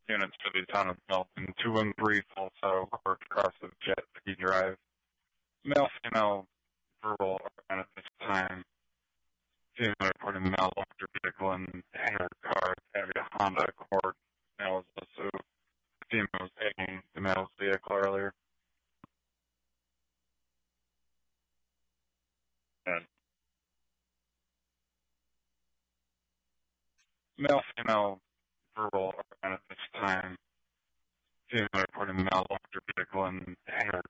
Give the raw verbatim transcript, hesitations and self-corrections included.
units for the town of Milton. Two and three also worked across the Jet Ski Drive. Male, female, verbal at this time. Female reporting the male left her vehicle in her car, having a Honda Accord. Male was also, the female was taking the male's vehicle earlier. And male, female, verbal at this time. Female reporting the male left her vehicle in her